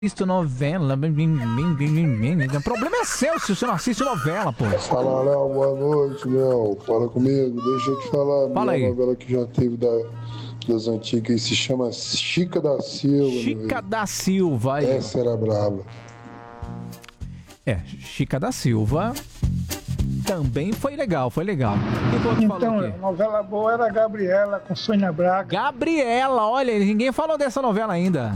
Assisto novela. O problema é seu se você não assiste novela, pô. Fala, Léo, boa noite, Léo. Fala comigo, deixa eu te falar. Fala aí. A novela que já teve das antigas se chama Chica da Silva. Chica da Silva. Aí. Essa era brava. Chica da Silva também foi legal, foi legal. Então, a novela boa era a Gabriela com Sônia Braga. Gabriela, olha, ninguém falou dessa novela ainda.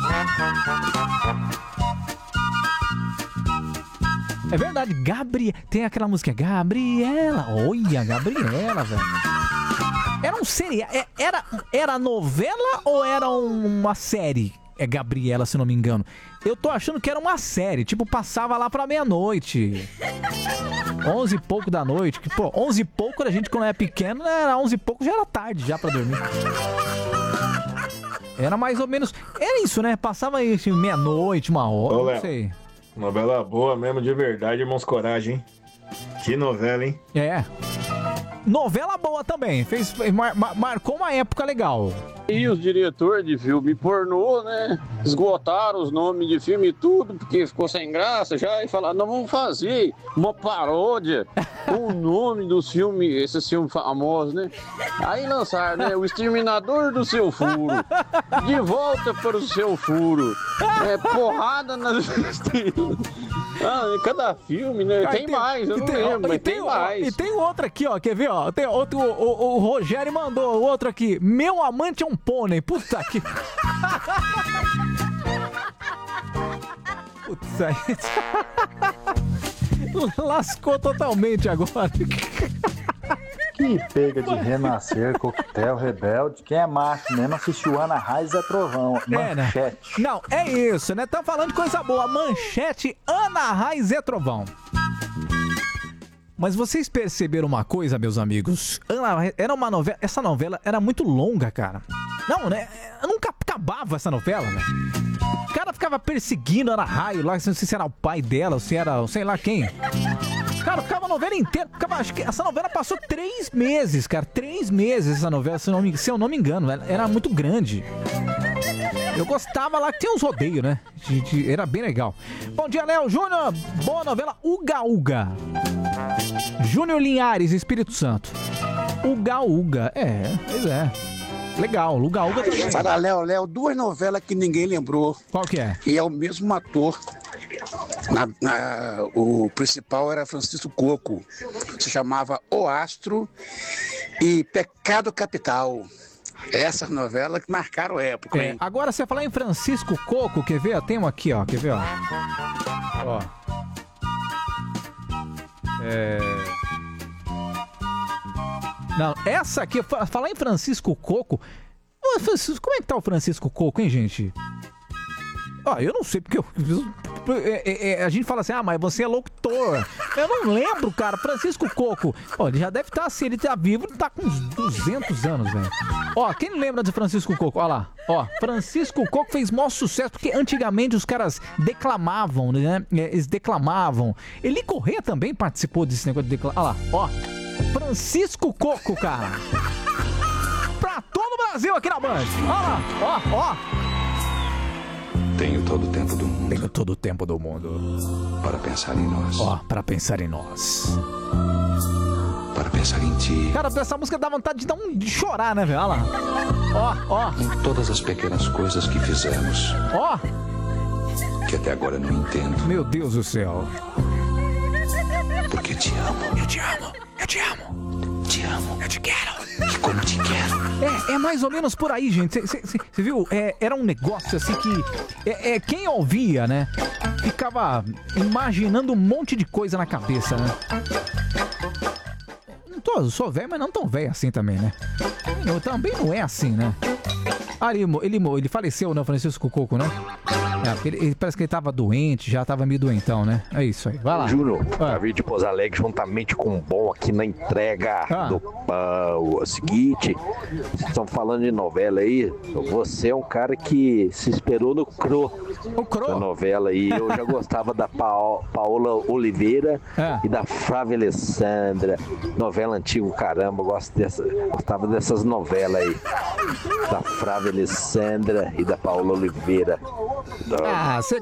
É verdade, tem aquela música Gabriela. Olha, Gabriela, velho. Era um seriado, era novela ou era uma série? É Gabriela, se não me engano. Eu tô achando que era uma série, tipo, passava lá pra meia-noite. 11 e pouco da noite. Que, pô, 11 e pouco a gente quando era pequeno, era 11 e pouco, já era tarde, já pra dormir. Era mais ou menos, era isso, né? Passava aí assim, meia-noite, uma hora, Ô, não sei. Novela boa mesmo, de verdade, Irmãos Coragem, hein? Que novela, hein? É. Novela boa também, marcou uma época legal. E os diretores de filme pornô, né? Esgotaram os nomes de filme e tudo, porque ficou sem graça já, e falaram, não, vamos fazer uma paródia com o nome dos filmes, esses filmes famosos, né? Aí lançaram, né? O Exterminador do Seu Furo, De Volta para o Seu Furo, porrada nas estrelas. Cada filme, né? Tem mais, eu não lembro, mas tem mais. E tem outra aqui, ó, quer ver, ó? Tem outro, o Rogério mandou outro aqui. Meu amante é um pônei. Puta que... Putz, aí... Lascou totalmente agora. Que pega de Renascer, Coquetel, Rebelde. Quem é macho mesmo assistiu Ana Raiz é Trovão. Manchete. Não, é isso, né? Tá falando de coisa boa. Manchete, Ana Raiz é Trovão. Mas vocês perceberam uma coisa, meus amigos? Era uma novela. Essa novela era muito longa, cara. Não, né? Nunca acabava essa novela, né? O cara ficava perseguindo a Ana Raio lá, não sei se era o pai dela, ou se era, sei lá quem. Cara, ficava a novela inteira. Acho que essa novela passou 3 meses, cara. 3 meses essa novela, se eu não me engano. Era muito grande. Eu gostava lá que tinha uns rodeios, né? Era bem legal. Bom dia, Léo Júnior. Boa novela, Uga Uga. Júnior Linhares, Espírito Santo. Uga Uga. Pois é. Legal, Uga Uga também. Fala, Léo, 2 novelas que ninguém lembrou. Qual que é? E é o mesmo ator. O principal era Francisco Coco. Se chamava O Astro e Pecado Capital. Essas novelas que marcaram a época, hein? Agora, você falar em Francisco Coco, quer ver? Tem um aqui, ó. Quer ver, ó? Não, essa aqui, falar em Francisco Coco... Como é que tá o Francisco Coco, hein, gente? Eu não sei, porque a gente fala assim, mas você é locutor. Eu não lembro, cara. Francisco Coco. Ele já deve estar, se ele tá vivo, ele tá com uns 200 anos, velho. Quem lembra de Francisco Coco? Olha lá. Francisco Coco fez maior sucesso, porque antigamente os caras declamavam, né? Eles declamavam. Ele Corrêa também participou desse negócio de declamar. Olha lá, Francisco Coco, cara. Pra todo o Brasil aqui na Band. Olha lá, Tenho todo o tempo do mundo. Tenho todo o tempo do mundo. Para pensar em nós. Para pensar em nós. Para pensar em ti. Cara, essa música dá vontade de chorar, né, velho? Olha lá. Em todas as pequenas coisas que fizemos. Que até agora não entendo. Meu Deus do céu. Porque te amo. Eu te amo. Eu te amo. Te amo. Eu te quero. E como te quero. É mais ou menos por aí, gente. Você viu? Era um negócio assim que... quem ouvia, né? Ficava imaginando um monte de coisa na cabeça, né? Eu sou velho, mas não tão velho assim também, né? Eu também não é assim, né? Ele faleceu, né? O Francisco Coco, né? Ele parece que ele tava doente, já tava meio doentão, né? É isso aí, vai lá. Júnior, Davi de Pouso Alegre, juntamente com o Bom aqui na entrega do pão. É o seguinte, vocês estão falando de novela aí, você é um cara que se esperou no Cro. Da novela aí, eu já gostava da Paola Oliveira e da Flávia Alessandra. Novela antiga, caramba, gostava dessas novelas aí. Da Flávia Flávia Alessandra e da Paula Oliveira. Ah, você